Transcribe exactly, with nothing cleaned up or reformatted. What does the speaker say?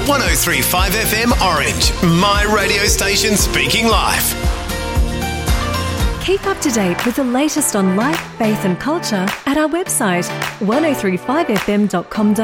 one oh three point five F M Orange, my radio station speaking life. Keep up to date with the latest on life, faith and culture at our website one oh three five f m dot com dot